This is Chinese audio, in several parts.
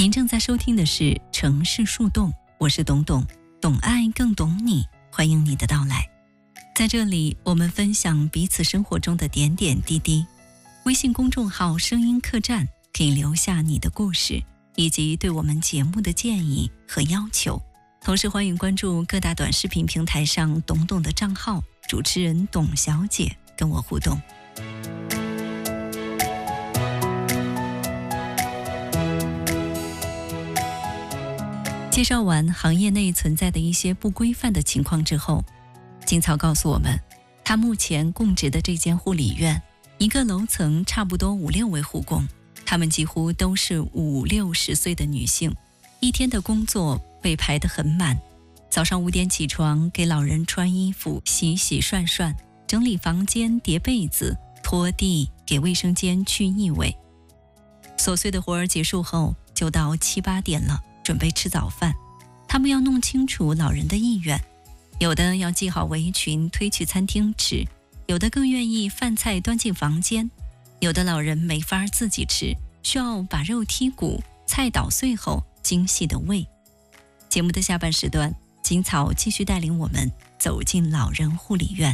您正在收听的是城市树洞，我是董董，懂爱更懂你，欢迎你的到来。在这里，我们分享彼此生活中的点点滴滴。微信公众号声音客栈可以留下你的故事以及对我们节目的建议和要求，同时欢迎关注各大短视频平台上董董的账号，主持人董小姐跟我互动。介绍完行业内存在的一些不规范的情况之后，金草告诉我们，他目前供职的这间护理院，一个楼层差不多5-6位护工，他们几乎都是50-60岁的女性，一天的工作被排得很满。早上5点起床，给老人穿衣服、洗洗涮涮，整理房间、叠被子、拖地，给卫生间去异味。琐碎的活儿结束后，就到7-8点了，准备吃早饭。他们要弄清楚老人的意愿，有的要系好围裙推去餐厅吃，有的更愿意饭菜端进房间，有的老人没法自己吃，需要把肉剔骨，菜捣碎后精细的喂。节目的下半时段，金草继续带领我们走进老人护理院。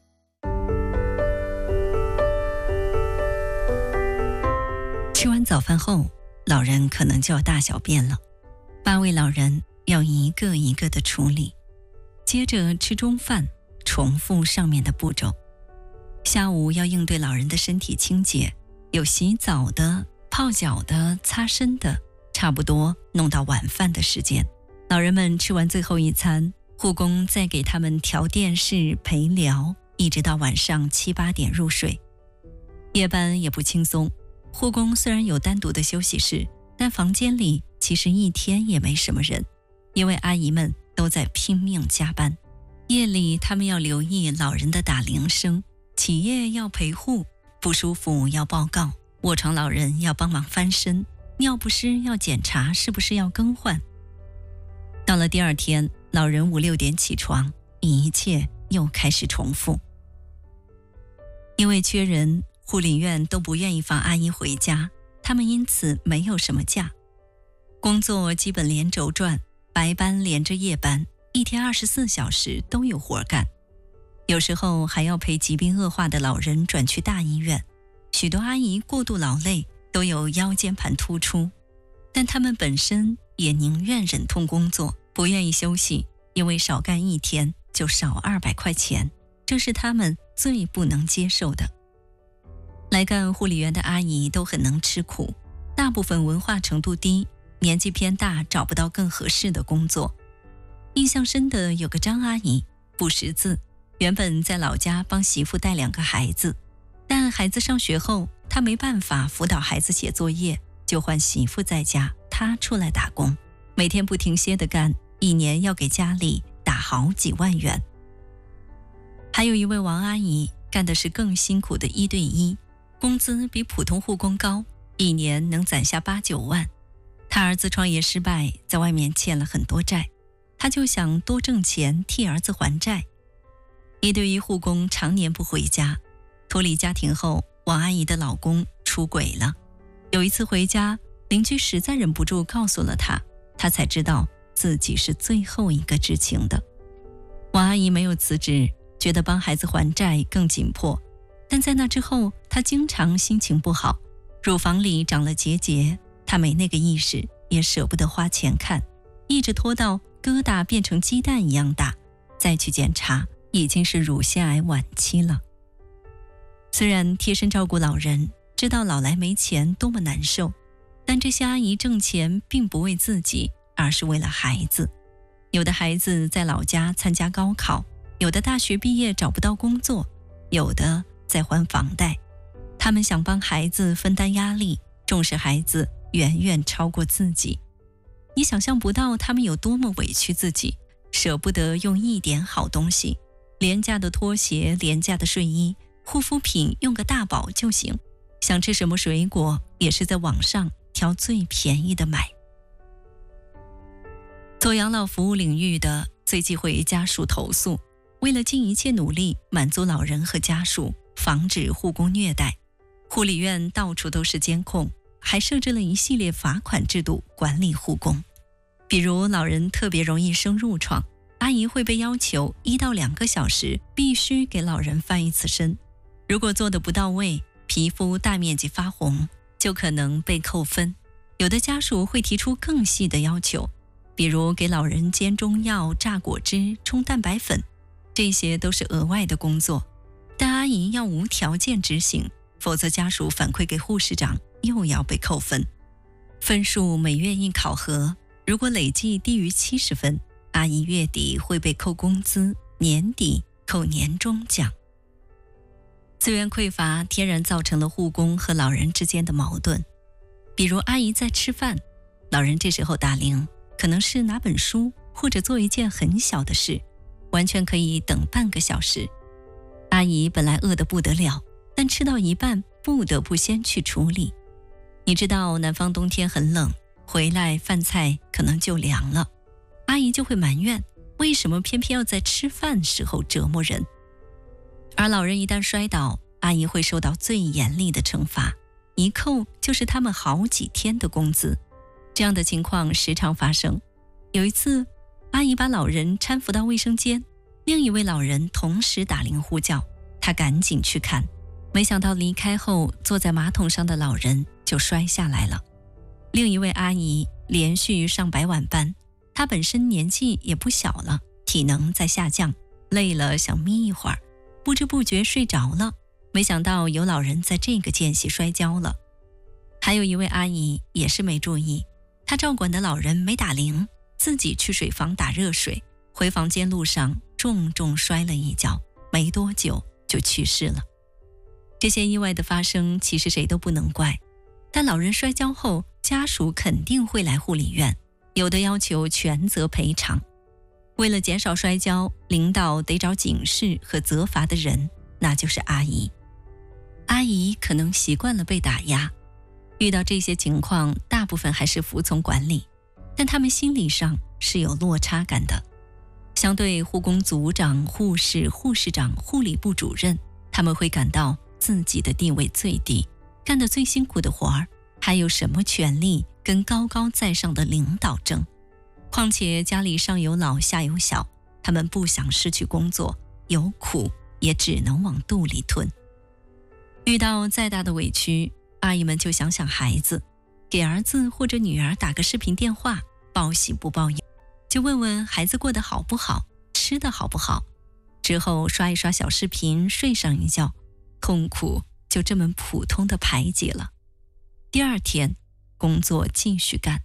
吃完早饭后，老人可能就要大小便了，8位老人要一个一个的处理，接着吃中饭，重复上面的步骤。下午要应对老人的身体清洁，有洗澡的、泡脚的、擦身的，差不多弄到晚饭的时间。老人们吃完最后一餐，护工再给他们调电视、陪聊，一直到晚上7-8点入睡。夜班也不轻松，护工虽然有单独的休息室，但房间里其实一天也没什么人，因为阿姨们都在拼命加班。夜里他们要留意老人的打铃声，起夜要陪护，不舒服要报告，卧床老人要帮忙翻身，尿不湿要检查是不是要更换。到了第二天，老人5-6点起床，一切又开始重复。因为缺人，护理院都不愿意放阿姨回家，他们因此没有什么假。工作基本连轴转，白班连着夜班，一天24小时都有活干。有时候还要陪疾病恶化的老人转去大医院，许多阿姨过度劳累，都有腰间盘突出，但他们本身也宁愿忍痛工作，不愿意休息，因为少干1天就少200块钱，这是他们最不能接受的。来干护理员的阿姨都很能吃苦，大部分文化程度低，年纪偏大，找不到更合适的工作。印象深的有个张阿姨，不识字，原本在老家帮媳妇带2个孩子，但孩子上学后，她没办法辅导孩子写作业，就换媳妇在家，她出来打工，每天不停歇地干，1年要给家里打好几万元。还有一位王阿姨，干的是更辛苦的1对1，工资比普通护工高，1年能攒下8-9万。他儿子创业失败，在外面欠了很多债，他就想多挣钱替儿子还债。1对1护工常年不回家，脱离家庭后，王阿姨的老公出轨了。有一次回家，邻居实在忍不住告诉了他，他才知道自己是最后一个知情的。王阿姨没有辞职，觉得帮孩子还债更紧迫，但在那之后，她经常心情不好，乳房里长了结节，她没那个意识，也舍不得花钱看，一直拖到疙瘩变成鸡蛋一样大，再去检查，已经是乳腺癌晚期了。虽然贴身照顾老人，知道老来没钱多么难受，但这些阿姨挣钱并不为自己，而是为了孩子。有的孩子在老家参加高考，有的大学毕业找不到工作，有的在还房贷。他们想帮孩子分担压力，重视孩子远远超过自己。你想象不到他们有多么委屈自己，舍不得用一点好东西，廉价的拖鞋、廉价的睡衣、护肤品用个大宝就行，想吃什么水果也是在网上挑最便宜的买。做养老服务领域的最忌讳家属投诉，为了尽一切努力满足老人和家属，防止护工虐待，护理院到处都是监控， 还设置了一系列罚款制度管理护工。比如老人特别容易生褥疮，阿姨会被要求1到2个小时必须给老人翻1次身，如果做得不到位，皮肤大面积发红，就可能被扣分。有的家属会提出更细的要求，比如给老人煎中药、榨果汁、冲蛋白粉，这些都是额外的工作，但阿姨要无条件执行，否则家属反馈给护士长又要被扣分。分数每月一考核，如果累计低于70分，阿姨月底会被扣工资，年底扣年终奖。资源匮乏天然造成了护工和老人之间的矛盾，比如阿姨在吃饭，老人这时候打铃，可能是拿本书或者做一件很小的事，完全可以等半个小时。阿姨本来饿得不得了，但吃到一半不得不先去处理。你知道南方冬天很冷，回来饭菜可能就凉了，阿姨就会埋怨为什么偏偏要在吃饭时候折磨人。而老人一旦摔倒，阿姨会受到最严厉的惩罚，一扣就是他们好几天的工资。这样的情况时常发生。有一次，阿姨把老人搀扶到卫生间，另一位老人同时打铃呼叫，她赶紧去看，没想到离开后，坐在马桶上的老人就摔下来了。另一位阿姨连续上白晚班，她本身年纪也不小了，体能在下降，累了想眯一会儿，不知不觉睡着了，没想到有老人在这个间隙摔跤了。还有一位阿姨也是没注意，她照管的老人没打铃，自己去水房打热水，回房间路上重重摔了一跤，没多久就去世了。这些意外的发生其实谁都不能怪，但老人摔跤后，家属肯定会来护理院，有的要求全责赔偿。为了减少摔跤，领导得找警示和责罚的人，那就是阿姨。阿姨可能习惯了被打压，遇到这些情况，大部分还是服从管理，但他们心理上是有落差感的。相对护工组长、护士、护士长、护理部主任，他们会感到自己的地位最低，干得最辛苦的活儿，还有什么权利跟高高在上的领导争？况且家里上有老下有小，他们不想失去工作，有苦也只能往肚里吞。遇到再大的委屈，阿姨们就想想孩子，给儿子或者女儿打个视频电话，报喜不报忧，就问问孩子过得好不好，吃得好不好，之后刷一刷小视频，睡上一觉，痛苦就这么普通的排解了。第二天工作继续干。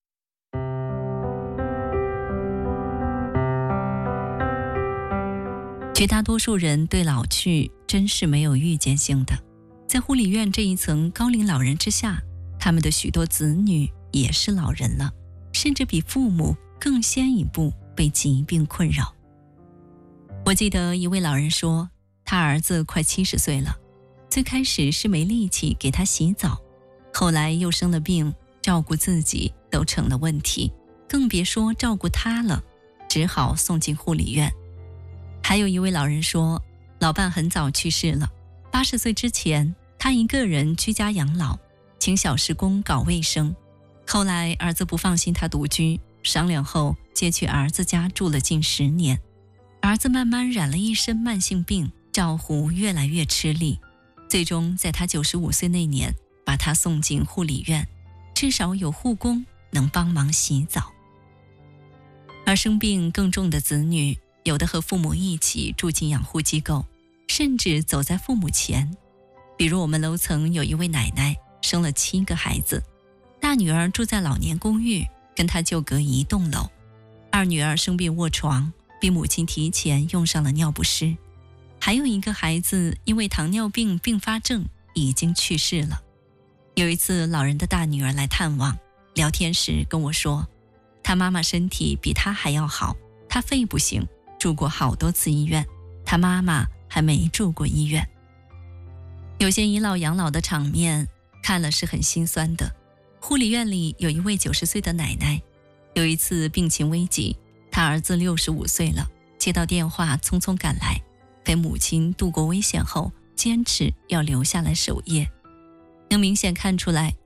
绝大多数人对老去真是没有预见性的，在护理院这一层高龄老人之下，他们的许多子女也是老人了，甚至比父母更先一步被疾病困扰。我记得一位老人说，他儿子快70岁了，最开始是没力气给他洗澡，后来又生了病，照顾自己都成了问题，更别说照顾他了，只好送进护理院。还有一位老人说，老伴很早去世了，80岁之前他一个人居家养老，请小时工搞卫生。后来儿子不放心他独居，商量后接去儿子家住了近10年。儿子慢慢染了一身慢性病，照顾越来越吃力，最终在他95岁那年把他送进护理院，至少有护工能帮忙洗澡。而生病更重的子女，有的和父母一起住进养护机构，甚至走在父母前。比如我们楼层有一位奶奶生了7个孩子，大女儿住在老年公寓，跟她就隔一栋楼，二女儿生病卧床，比母亲提前用上了尿不湿，还有一个孩子因为糖尿病并发症已经去世了。有一次老人的大女儿来探望，聊天时跟我说，她妈妈身体比她还要好，她肺不行，住过好多次医院，她妈妈还没住过医院。有些倚老养老的场面看了是很心酸的。护理院里有一位90岁的奶奶，有一次病情危急，她儿子65岁了，接到电话匆匆赶来，陪母亲度过危险后，坚持要留下来守夜。能明显看出来，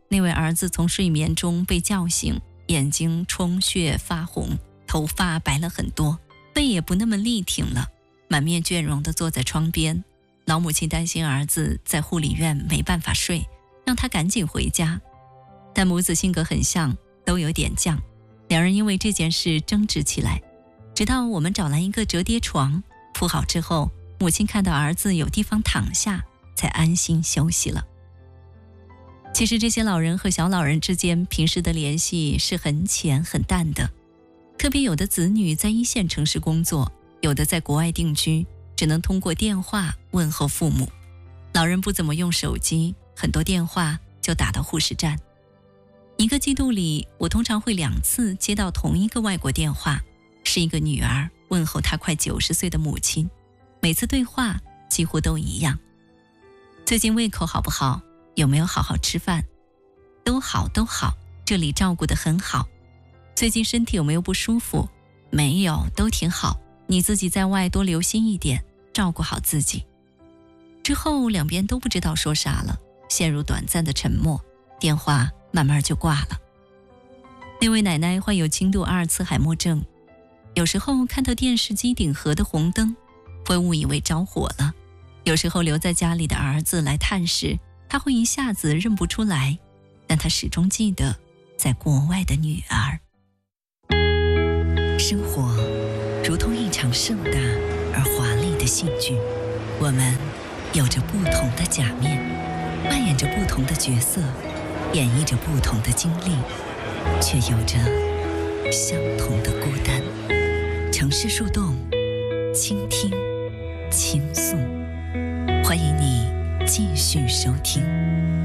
那位儿子从睡眠中被叫醒，眼睛充血发红，头发白了很多，背也不那么立挺了，满面倦容地坐在窗边。老母亲担心儿子在护理院没办法睡，让他赶紧回家。但母子性格很像，都有点犟，两人因为这件事争执起来，直到我们找来一个折叠床铺好之后，母亲看到儿子有地方躺下，才安心休息了。其实这些老人和小老人之间平时的联系是很浅很淡的，特别有的子女在一线城市工作，有的在国外定居，只能通过电话问候父母。老人不怎么用手机，很多电话就打到护士站。一个季度里，我通常会2次接到同一个外国电话，是一个女儿问候她快90岁的母亲，每次对话几乎都一样。最近胃口好不好？有没有好好吃饭？都好，这里照顾得很好。最近身体有没有不舒服？没有，都挺好。你自己在外多留心一点，照顾好自己。之后两边都不知道说啥了，陷入短暂的沉默，电话慢慢就挂了。那位奶奶患有轻度阿尔茨海默症，有时候看到电视机顶盒的红灯，会误以为着火了。有时候留在家里的儿子来探视，他会一下子认不出来，但他始终记得在国外的女儿。生活如同一场盛大而华丽的戏剧，我们有着不同的假面，扮演着不同的角色，演绎着不同的经历，却有着相同的孤单。城市树洞，倾听，倾诉，欢迎你继续收听。